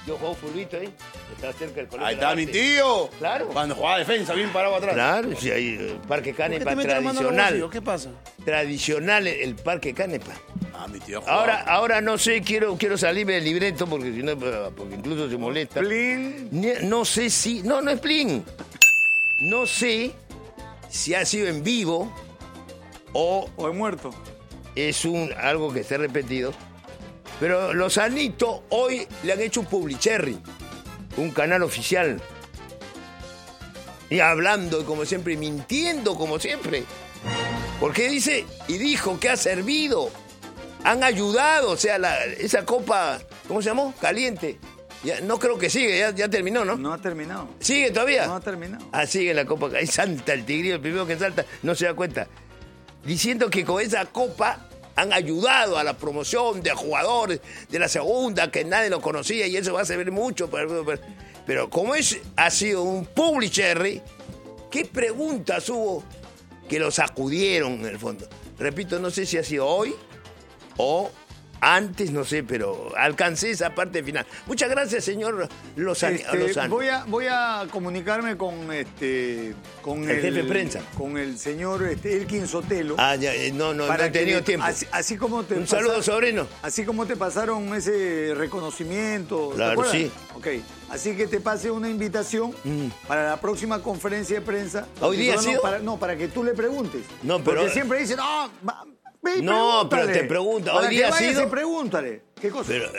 Yo juego fulbito ahí. Está cerca del colegio. Ahí está mi tío. Claro. Cuando jugaba defensa, bien parado atrás. Claro, sí, hay Parque Canepa ¿Por qué te metes la mano en el tradicional. bolsillo? ¿Qué pasa? Tradicional el Parque Canepa. Ah, mi tío jugaba. Ahora no sé, quiero salirme del libreto porque si no, porque incluso se molesta. Plin. No sé si. No es Plin. No sé si ha sido en vivo o O he muerto. es algo que esté repetido. Pero los Anitos hoy le han hecho un Publicherry, un canal oficial. Y hablando, como siempre, mintiendo, como siempre. Porque dijo que ha servido, han ayudado, o sea, esa copa, ¿cómo se llamó? Caliente. Ya, no creo que sigue, ya terminó, ¿no? No ha terminado. ¿Sigue todavía? No ha terminado. Ah, sigue la copa. Ahí salta el tigrillo, el primero que salta, no se da cuenta. Diciendo que con esa copa han ayudado a la promoción de jugadores de la segunda, que nadie lo conocía y eso va a servir mucho. Pero como ha sido un Publicherry, ¿qué preguntas hubo que lo sacudieron en el fondo? Repito, no sé si ha sido hoy o antes, no sé, pero alcancé esa parte final. Muchas gracias, señor Lozano. Voy a comunicarme con el jefe de prensa. Con el señor Elkin Sotelo. Ah, ya, no he tenido tiempo. Así como te Un saludo, sobrino. Así como te pasaron ese reconocimiento. Claro, sí. Ok. Así que te pase una invitación para la próxima conferencia de prensa. ¿Hoy día ha sido? Para que tú le preguntes. No, pero porque siempre dicen, ve y no, pregúntale. pero te pregunto, Para ¿hoy día que ha vayas sido? y pregúntale. ¿Qué cosa? Pero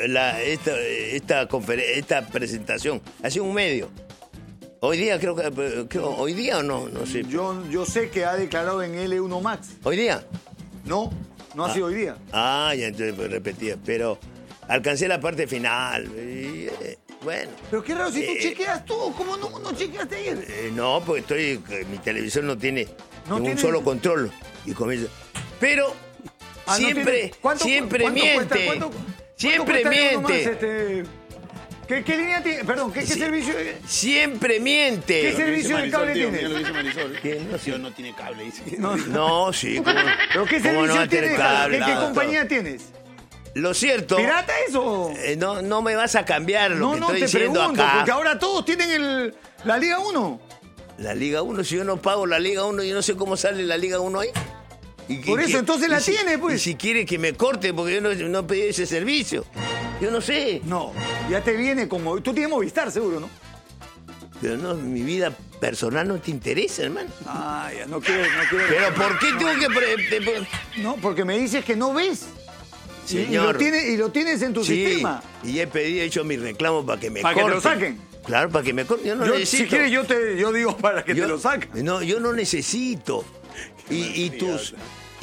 esta presentación ha sido un medio. Hoy día creo hoy día o no sé. Yo sé que ha declarado en L1 Max. ¿Hoy día? No ha sido hoy día. Ah, ya entonces repetía, pero alcancé la parte final. Bueno. Pero qué raro, si tú chequeas todo, ¿cómo no chequeaste ayer? No, porque mi televisor no tiene un tiene- solo control. Y comienza. Pero siempre miente. Siempre miente. ¿Qué línea tiene? Perdón, ¿qué servicio? Siempre miente. ¿Qué servicio de cable tiene? Lo dice Marisol. ¿Qué? No sé. Tío no tiene cable, dice. No, sí. ¿Cómo no? ¿Pero qué ¿Cómo no va servicio a tener tienes? cable? ¿Qué Nada, compañía tienes? Lo cierto. ¿Pirata eso? No me vas a cambiar lo que estoy te diciendo pregunto, acá. porque ahora todos tienen la Liga 1. La Liga 1, si yo no pago la Liga 1, yo no sé cómo sale la Liga 1 ahí. Por eso, entonces la tiene, pues. Y si quiere que me corte, porque yo no pedí ese servicio. Yo no sé. No, ya te viene como... Tú tienes Movistar, seguro, ¿no? Pero no, mi vida personal no te interesa, hermano. Ah, ya, no quiero... Pero ¿por qué tengo que...? No, porque me dices que no ves. Señor. Y lo tienes en tu sistema. Y he hecho mi reclamo para que me ¿Para corten. que te lo saquen? Claro, para que me corten. Yo no necesito. Si quieres, yo digo para que te lo saquen. No, yo no necesito. Y tus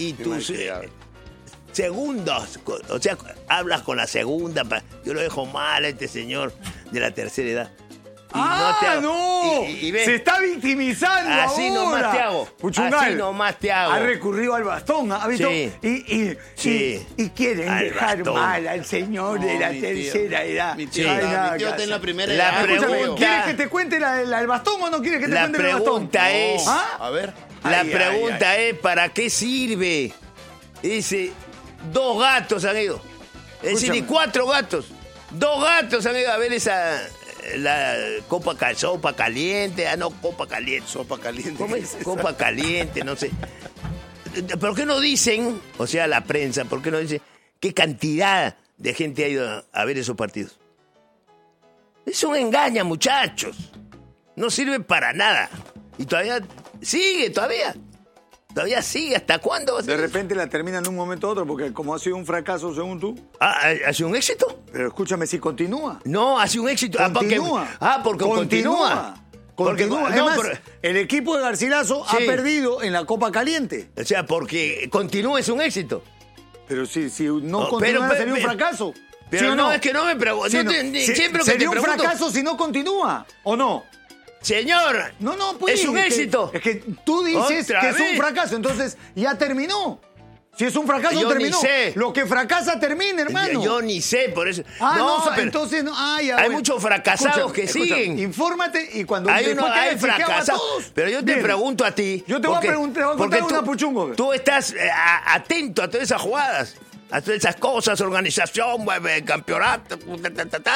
segundos, o sea, hablas con la segunda. Yo lo dejo mal a este señor de la tercera edad. ¡No! Y ven, se está victimizando así ahora. nomás te hago. Puchungal, Así nomás te hago. Ha recurrido al bastón, ¿ha visto? Sí. Y quieren Al dejar bastón. mal al señor de la tercera edad. Mi tío, Ay, nada, mi tío está en la primera La edad. Escúchame, pregunta- ¿quieres que te cuente el bastón o no quieres que te La cuente el bastón? pregunta es... ¿Ah? A ver. La Ay, pregunta ay, es, ¿para qué sirve? Dice, 2 gatos han ido. Es decir, Escúchame. y 4 gatos. 2 gatos han ido a ver la sopa caliente. No, copa caliente. Sopa caliente. ¿Cómo ¿qué es? esa? Copa caliente, no sé. ¿Por qué no dicen, o sea, la prensa, por qué no dicen qué cantidad de gente ha ido a ver esos partidos? Es un engaño, muchachos. No sirve para nada. Y todavía sigue, todavía sigue. ¿Hasta cuándo va a De ser? repente la termina en un momento u otro, porque como ha sido un fracaso según tú. ¿Ha sido un éxito? Pero escúchame, si continúa. No, ha sido un éxito. Continúa. Porque continúa. Continúa. No, Además, pero- el equipo de Garcilaso ha Sí. perdido en la Copa Caliente. O sea, porque continúa es un éxito. Pero si no No, continúa, pero- sería un pero- fracaso. Pero ¿Sí o no, es que no me pregunto. Sí, Yo no. siempre que sería te un pregunto... fracaso si no continúa, ¿o no? Señor, No, pues. es un éxito. Es que tú dices Otra que es vez. un fracaso, entonces ya terminó. Si es un fracaso, Yo ni terminó. sé. Lo que fracasa termina, hermano. Yo ni sé, por eso. Pero entonces entonces no. Ya, hay bueno. muchos fracasados que Escúchame, siguen. Infórmate y cuando hay después que hay hayas chequeado a fracasados. todos, Pero yo te vienes. pregunto a ti. Yo te voy a preguntar, te voy a porque contar una, Puchungo. Tú estás atento a todas esas jugadas, a todas esas cosas, organización, campeonato,